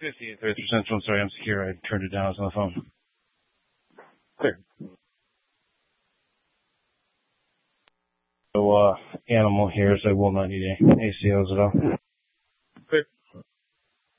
5833 Central. I'm sorry, I'm secure. I turned it down. I was on the phone. Clear. So, animal here, so I will not need any ACOs at all.